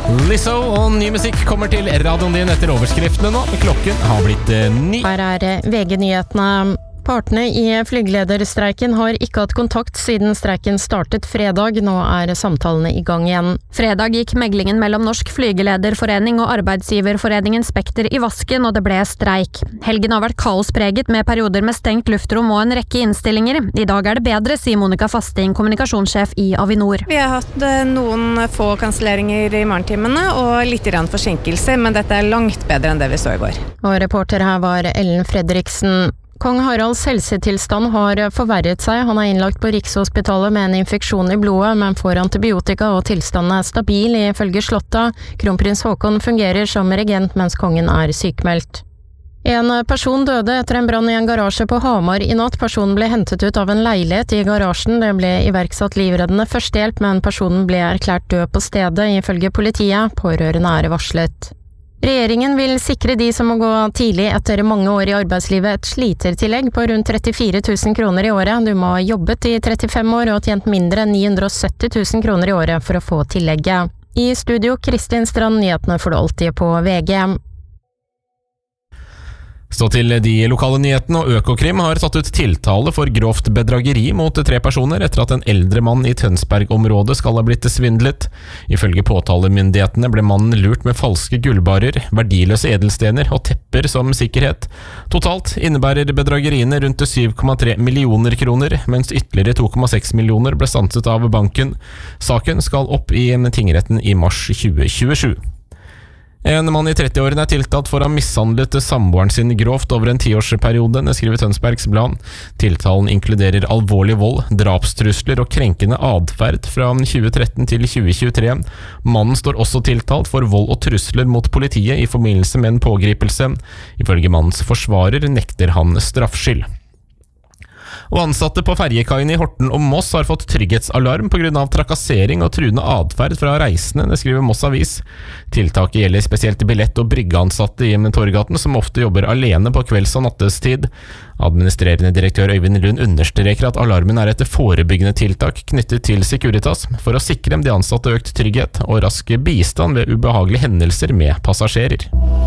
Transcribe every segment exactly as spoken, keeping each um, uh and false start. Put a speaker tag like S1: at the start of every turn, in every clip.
S1: Lizzo og ny musikk kommer til radioen din etter overskriftene nå. Klokken har blitt eh, ny.
S2: Her er V G-nyhetene. Partene i flygelederstreiken har ikke hatt kontakt siden streiken startet fredag. Nå er samtalene i gang igjen.
S3: Fredag gikk meglingen mellom Norsk Flygelederforening og Arbeidsgiverforeningen Spekter i vasken, og det ble streik. Helgen har vært kaospreget med perioder med stengt luftrom og en rekke innstillinger. I dag er det bedre, sier Monica Fasting, kommunikasjonssjef i Avinor.
S4: Vi har hatt noen få kanselleringer i morgentimene og litt grann forsinkelser, men dette er langt bedre enn det vi så i går.
S2: Og reporter her var Ellen Fredriksen. Kong Haralds helsetilstand har forverret seg. Han er innlagt på Rikshospitalet med en infeksjon i blodet, men får antibiotika og tilstanden er stabil ifølge Slottet. Kronprins Haakon fungerer som regent mens kongen er sykmeldt. En person døde etter en brann i en garasje på Hamar i natt. Personen ble hentet ut av en leilighet i garasjen. Det ble iverksatt livreddende førstehjelp, men personen ble erklært død på stedet, ifølge politiet. Pårørende er varslet. Regjeringen vil sikre de som må gå tidlig etter mange år i arbeidslivet et slitertillegg på rundt trettifire tusen kroner i året. Du må ha jobbet i trettifem år og tjent mindre enn ni hundre og sytti tusen kroner i året for å få tillegget. I studio Kristin Strand, nyhetene får du alltid på V G.
S1: Stå til de lokale nyhetene, og Økokrim har tatt ut tiltale for grovt bedrageri mot tre personer etter at en eldre mann i Tønsberg-området skal ha blitt svindlet. Ifølge påtalemyndighetene ble mannen lurt med falske gullbarer, verdiløse edelstener og tepper som sikkerhet. Totalt innebærer bedrageriene rundt syv komma tre millioner kroner, mens ytterligere to komma seks millioner ble stanset av banken. Saken skal opp i tingretten i mars tjue tjuesju. En mann i trettiårene er tiltalt for å ha mishandlet samboeren sin grovt over en tiårsperiode, skriver Tønsbergs Blad. Tiltalen inkluderer alvorlig vold, drapstrusler og krenkende adferd fra tjue tretten til tjue tjuetre. Mannen står også tiltalt for vold og trusler mot politiet i forbindelse med en pågripelse. Ifølge mannens forsvarer nekter han straffskyld. Og ansatte på ferjekaien i Horten og Moss har fått trygghetsalarm på grunn av trakassering og truende adferd fra reisende, det skriver Moss Avis. Tiltaket gjelder spesielt billett- og bryggeansatte i Torgaten, som ofte jobber alene på kvelds- og nattestid. Administrerende direktør Øyvind Lund understreker at alarmen er et forebyggende tiltak knyttet til Securitas for å sikre de ansatte økt trygghet og rask bistand ved ubehagelige hendelser med passasjerer.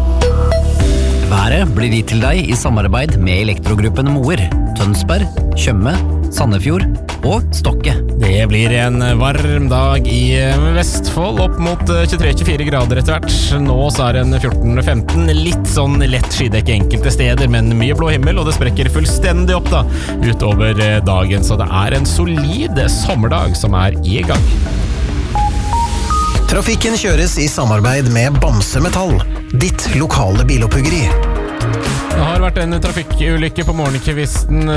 S5: Været blir gitt til deg i samarbeid med Elektrogruppen Moer, Tønsberg, Tjøme, Sandefjord og Stokke.
S1: Det blir en varm dag i Vestfold, opp mot tjuetre til tjuefire grader etter hvert. Nå så er det fjorten til femten, litt sånn lett skydekke enkelte steder, men mye blå himmel, og det sprekker fullstendig opp da, utover dagen. Så det er en solid sommerdag som er i gang.
S6: Trafikken kjøres i samarbeid med Bamse Metall, ditt lokale biloppuggeri.
S1: Det har vært en trafikkulykke på morgenkvisten